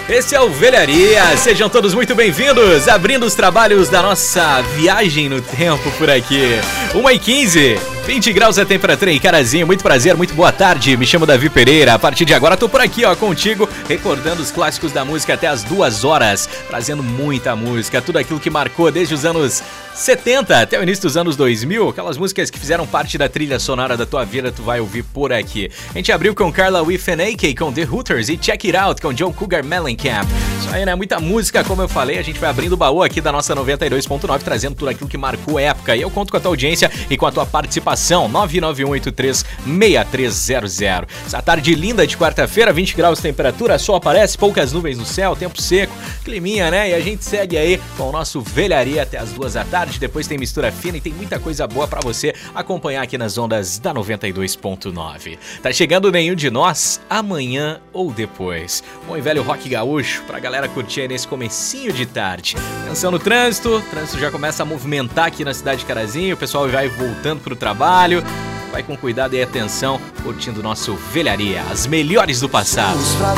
Esse é o Velharia, sejam todos muito bem-vindos, abrindo os trabalhos da nossa viagem no tempo por aqui. 1h15, 20 graus a temperatura em Carazinho, muito prazer, muito boa tarde, me chamo Davi Pereira, a partir de agora tô por aqui contigo, recordando os clássicos da música até as 2 horas, trazendo muita música, tudo aquilo que marcou desde os anos 70 até o início dos anos 2000, aquelas músicas que fizeram parte da trilha sonora da tua vida, tu vai ouvir por aqui. A gente abriu com Carla Wiffenake, com The Hooters e Check It Out com John Cougar Mellencamp. Isso aí, né? Muita música, como eu falei, a gente vai abrindo o baú aqui da nossa 92.9, trazendo tudo aquilo que marcou a época. E eu conto com a tua audiência e com a tua participação, 991836300. Essa tarde linda de quarta-feira, 20 graus de temperatura, sol aparece, poucas nuvens no céu, tempo seco, climinha, né? E a gente segue aí com o nosso Velharia até as 2 da tarde. Depois tem mistura fina e tem muita coisa boa pra você acompanhar aqui nas ondas da 92.9. Tá chegando Nenhum de Nós, amanhã ou depois. Bom e velho rock gaúcho pra galera curtir aí nesse comecinho de tarde. Atenção no trânsito, o trânsito já começa a movimentar aqui na cidade de Carazinho, o pessoal vai voltando pro trabalho. Vai com cuidado e atenção, curtindo o nosso Velharia, as melhores do passado. Pra